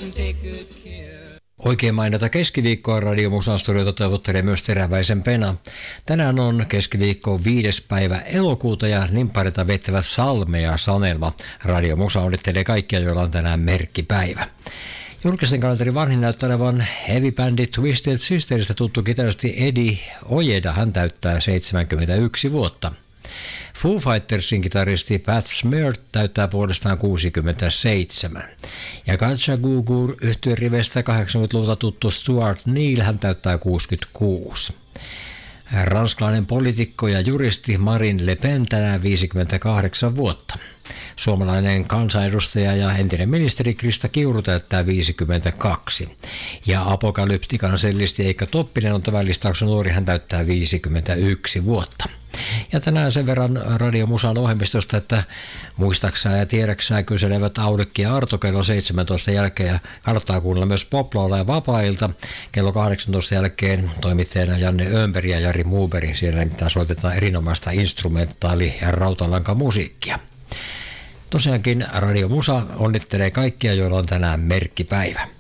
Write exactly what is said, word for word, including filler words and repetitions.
take good care. Oikein mainita keskiviikkoa Radio Musan studiota toivottelee myös Teräväisen Pena. Tänään on keskiviikko viides päivä elokuuta ja nimppareita vettävät Salme ja Sanelma. Radio Musa onnittelee kaikkia, joilla on tänään merkkipäivä. Julkisen kalenterin vanhin näyttää olevan heavy-bändi Twisted Sisteristä tuttu kitaristi Eddie Ojeda. Hän täyttää seitsemänkymmentäyksi vuotta. Foo Fightersin kitaristi Pat Smear täyttää puolestaan kuusikymmentäseitsemän. Ja Katja Gugur yhtyeen riveistä kahdeksankymmentäluvulta tuttu Stuart Neal, hän täyttää kuusikymmentäkuusi. Ranskalainen poliitikko ja juristi Marine Le Pen tänään viisikymmentäkahdeksan vuotta. Suomalainen kansanedustaja ja entinen ministeri Krista Kiuru täyttää viisikymmentäkaksi. Ja apokalyptikan sellisti Eikka Toppinen on tämän listauksen nuori, hän täyttää viisikymmentäyksi vuotta. Ja tänään sen verran Radio Musan ohjelmistosta, että muistaksää ja tiedäksää kyselevät Aulikki ja Arto kello seitsemäntoista jälkeen ja kannattaa kuunnella myös Poplalla ja Vapaa-ilta kello kahdeksantoista jälkeen toimittajana Janne Öönberg ja Jari Muuberg. Siellä nimittäin soitetaan erinomaista instrumentaali- ja rautalankamusiikkia. Tosiaankin Radio Musa onnittelee kaikkia, joilla on tänään merkkipäivä.